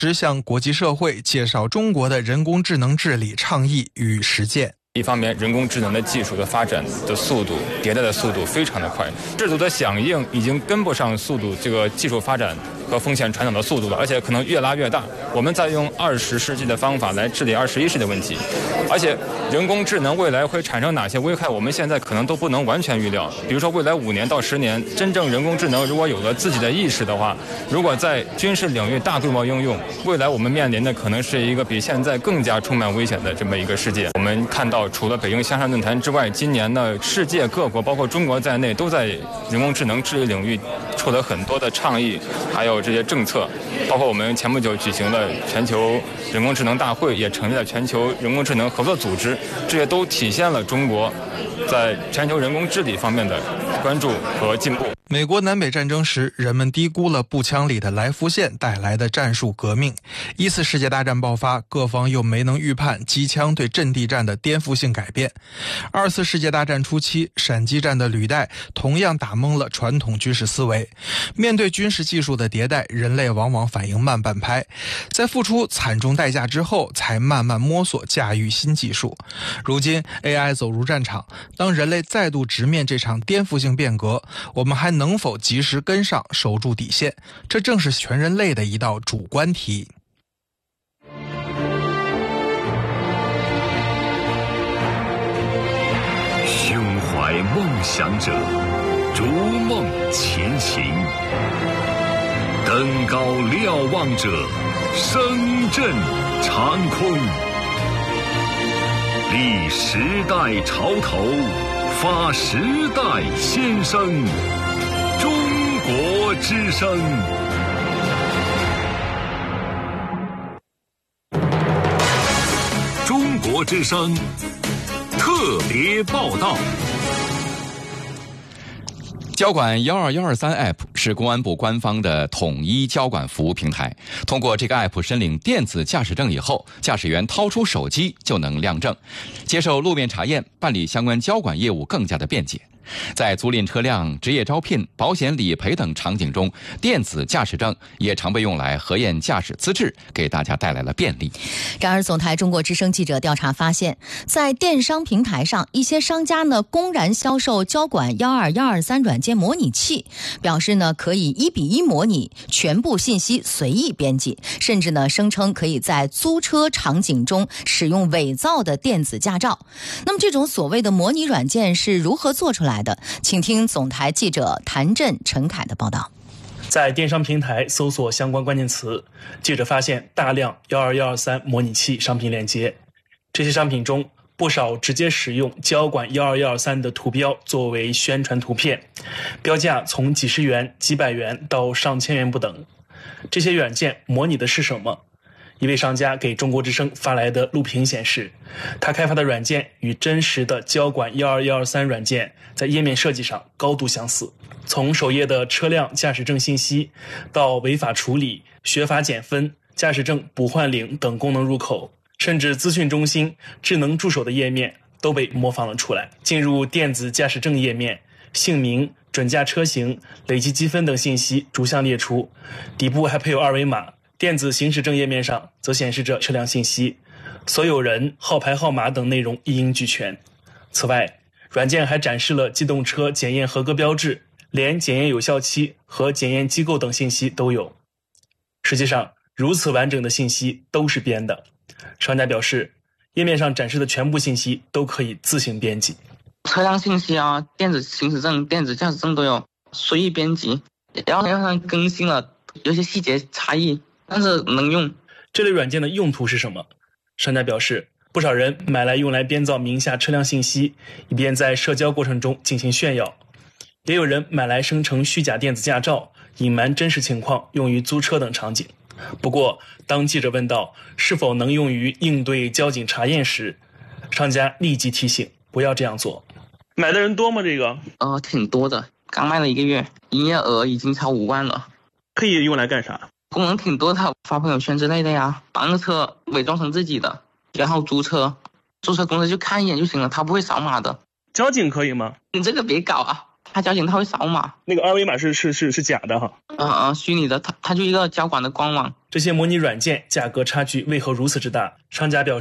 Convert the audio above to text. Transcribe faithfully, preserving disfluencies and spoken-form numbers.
只向国际社会介绍中国的人工智能治理倡议与实践。 一方面，人工智能的技术的发展的速度、迭代的速度非常的快，制度的响应已经跟不上速度，这个技术发展和风险传导的速度了，而且可能越拉越大。我们在用二十世纪的方法来治理二十一世纪的问题，而且人工智能未来会产生哪些危害，我们现在可能都不能完全预料。比如说，未来五年到十年，真正人工智能如果有了自己的意识的话，如果在军事领域大规模应用，未来我们面临的可能是一个比现在更加充满危险的这么一个世界。我们看到，除了北京香山论坛之外，今年呢，世界各国包括中国在内都在人工智能治理领域出了很多的倡议，还有这些政策，包括我们前不久举行的全球人工智能大会，也成立了全球人工智能合作组织，这些都体现了中国在全球人工治理方面的关注和进步。 美国南北战争时，人们低估了步枪里的来福线带来的战术革命。一次世界大战爆发，各方又没能预判机枪对阵地战的颠覆性改变。二次世界大战初期，闪击战的履带同样打懵了传统军事思维。面对军事技术的迭代，人类往往反应慢半拍，在付出惨重代价之后，才慢慢摸索驾驭新技术。如今 A I 走入战场，当人类再度直面这场颠覆性变革，我们还能否及时跟上，守住底线？这正是全人类的一道主观题。 胸怀梦想者，逐梦前行；登高瞭望者，声震长空。立时代潮头，发时代先声。中国之声。中国之声特别报道。 交管一二一二三 App 是公安部官方的统一交管服务平台。通过这个 App 申领电子驾驶证以后，驾驶员掏出手机就能亮证，接受路面查验，办理相关交管业务更加的便捷。在租赁车辆、职业招聘、保险理赔等场景中，电子驾驶证也常被用来核验驾驶资质，给大家带来了便利。 然而，总台中国之声记者调查发现，在电商平台上，一些商家呢公然销售交管一二一二三软件模拟器，表示呢可以一比一模拟，全部信息随意编辑，甚至呢声称可以在租车场景中使用伪造的电子驾照。那么，这种所谓的模拟软件是如何做出来的？请听总台记者谭震、陈凯的报道。 在电商平台搜索相关关键词，记者发现大量一二一二三模拟器商品链接。这些商品中，不少直接使用交管一二一二三的图标作为宣传图片，标价从几十元、几百元到上千元不等。这些软件模拟的是什么？一位商家给中国之声发来的录屏显示，他开发的软件与真实的交管一二一二三软件在页面设计上高度相似。从首页的车辆驾驶证信息到违法处理、学法减分、驾驶证补换领等功能入口，甚至资讯中心、智能助手的页面都被模仿了出来。进入电子驾驶证页面，姓名、准驾车型、累计积分等信息逐项列出，底部还配有二维码。电子行驶证页面上则显示着车辆信息，所有人、号牌号码等内容一应俱全。此外，软件还展示了机动车检验合格标志，连检验有效期和检验机构等信息都有。实际上，如此完整的信息都是编的。商家表示，页面上展示的全部信息都可以自行编辑。 车辆信息啊，电子行驶证、电子驾驶证都有，随意编辑，然后让它更新了，有些细节差异。但是能用。 这类软件的用途是什么？商家表示，不少人买来用来编造名下车辆信息，以便在社交过程中进行炫耀；也有人买来生成虚假电子驾照，隐瞒真实情况，用于租车等场景。不过，当记者问到是否能用于应对交警查验时，商家立即提醒不要这样做。买的人多吗？这个？ 呃，挺多的，刚卖了一个月，营业额已经超五万了。 可以用来干啥？ 功能挺多的，发朋友圈之类的呀，把那个车伪装成自己的，然后租车，租车公司就看一眼就行了，他不会扫码的。 交警可以吗？ 你这个别搞啊， 它交警它会扫码， 那个二维码是是是是假的哈。 嗯嗯，虚拟的，它它就一个交管的官网。 这些模拟软件价格差距为何如此之大？商家表示。